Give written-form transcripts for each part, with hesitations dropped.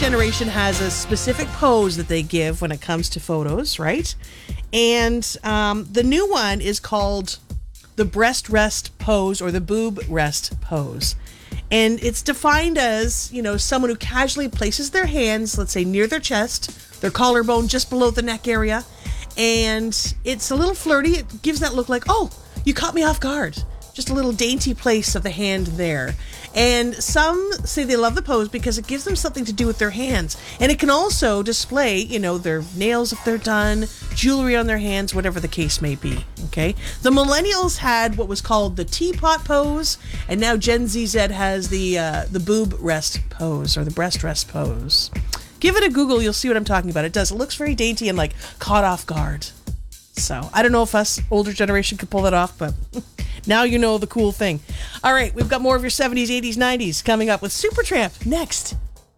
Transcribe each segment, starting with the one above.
generation has a specific pose that they give when it comes to photos, right? And the new one is called the breast rest pose or the boob rest pose. And it's defined as, someone who casually places their hands, let's say near their chest, their collarbone just below the neck area. And it's a little flirty. It gives that look like, oh, you caught me off guard. Just a little dainty place of the hand there. And some say they love the pose because it gives them something to do with their hands. And it can also display, their nails if they're done, jewelry on their hands, whatever the case may be. Okay? The millennials had what was called the teapot pose, and now Gen Z has the boob rest pose or the breast rest pose. Give it a Google, you'll see what I'm talking about. It does. It looks very dainty and like caught off guard. So I don't know if us older generation could pull that off, but now you know the cool thing. All right, we've got more of your 70s, 80s, 90s coming up with Supertramp next.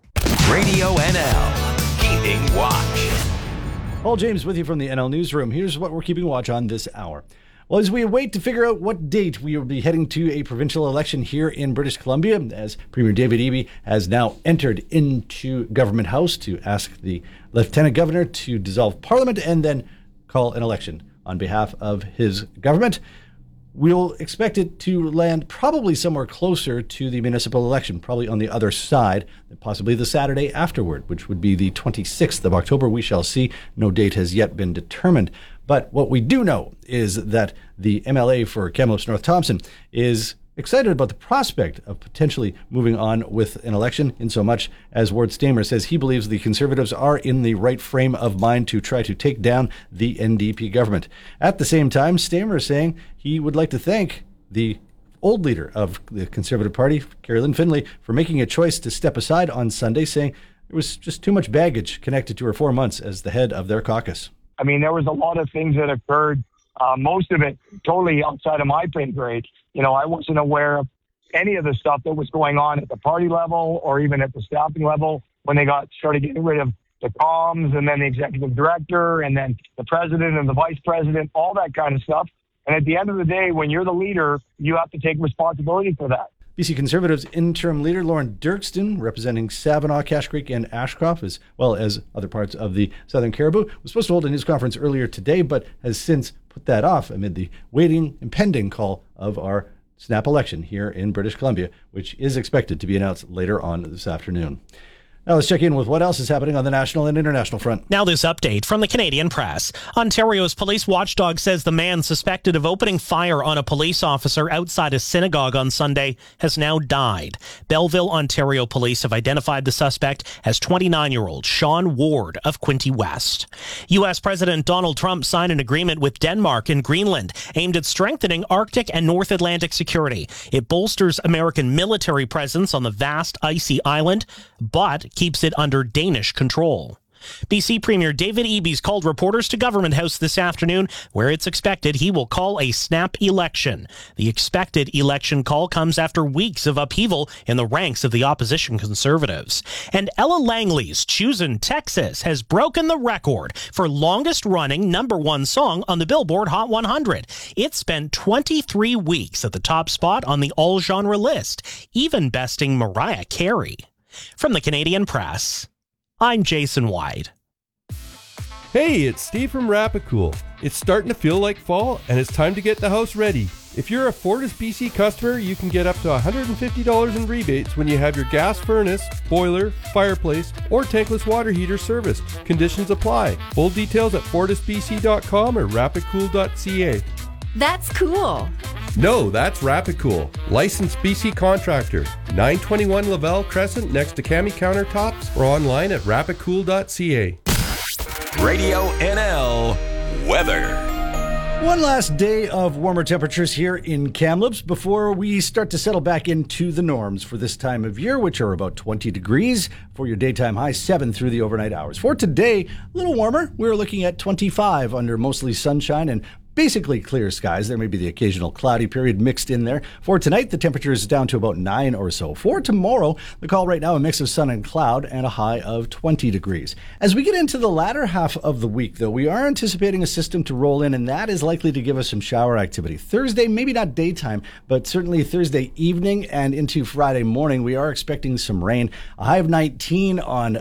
Radio NL, keeping watch. Paul James with you from the NL Newsroom. Here's what we're keeping watch on this hour. Well, as we wait to figure out what date we will be heading to a provincial election here in British Columbia, as Premier David Eby has now entered into Government House to ask the Lieutenant Governor to dissolve Parliament and then call an election on behalf of his government. We'll expect it to land probably somewhere closer to the municipal election, probably on the other side, possibly the Saturday afterward, which would be the 26th of October. We shall see. No date has yet been determined. But what we do know is that the MLA for Kamloops North Thompson is excited about the prospect of potentially moving on with an election, in so much as Ward Stamer says he believes the Conservatives are in the right frame of mind to try to take down the NDP government. At the same time, Stamer is saying he would like to thank the old leader of the Conservative Party, Carrie Lynn Findlay, for making a choice to step aside on Sunday, saying there was just too much baggage connected to her 4 months as the head of their caucus. I mean, there was a lot of things that occurred, most of it totally outside of my pay grade. I wasn't aware of any of the stuff that was going on at the party level or even at the staffing level when they started getting rid of the comms and then the executive director and then the president and the vice president, all that kind of stuff. And at the end of the day, when you're the leader, you have to take responsibility for that. BC Conservatives interim leader Lauren Dirksen, representing Savinaw, Cache Creek, and Ashcroft, as well as other parts of the Southern Cariboo, was supposed to hold a news conference earlier today, but has since put that off amid the waiting and pending call of our snap election here in British Columbia, which is expected to be announced later on this afternoon. Now let's check in with what else is happening on the national and international front. Now this update from the Canadian Press. Ontario's police watchdog says the man suspected of opening fire on a police officer outside a synagogue on Sunday has now died. Belleville, Ontario police have identified the suspect as 29-year-old Sean Ward of Quinte West. U.S. President Donald Trump signed an agreement with Denmark and Greenland aimed at strengthening Arctic and North Atlantic security. It bolsters American military presence on the vast icy island, but keeps it under Danish control. BC Premier David Eby's called reporters to Government House this afternoon, where it's expected he will call a snap election. The expected election call comes after weeks of upheaval in the ranks of the opposition Conservatives. And Ella Langley's Choosin' Texas has broken the record for longest-running #1 song on the Billboard Hot 100. It spent 23 weeks at the top spot on the all-genre list, even besting Mariah Carey. From the Canadian Press, I'm Jason White. Hey, it's Steve from Rapicool. It's starting to feel like fall, and it's time to get the house ready. If you're a Fortis BC customer, you can get up to $150 in rebates when you have your gas furnace, boiler, fireplace, or tankless water heater serviced. Conditions apply. Full details at fortisbc.com or rapicool.ca. That's cool. No, that's Rapicool. Licensed BC contractor. 921 Lavelle Crescent next to Cami Countertops or online at rapicool.ca. Radio NL weather. One last day of warmer temperatures here in Kamloops before we start to settle back into the norms for this time of year, which are about 20 degrees for your daytime high, 7 through the overnight hours. For today, a little warmer. We're looking at 25 under mostly sunshine and basically clear skies. There may be the occasional cloudy period mixed in there. For tonight, the temperature is down to about 9 or so. For tomorrow, the call right now, a mix of sun and cloud and a high of 20 degrees. As we get into the latter half of the week, though, we are anticipating a system to roll in, and that is likely to give us some shower activity. Thursday, maybe not daytime, but certainly Thursday evening and into Friday morning, we are expecting some rain. A high of 19 on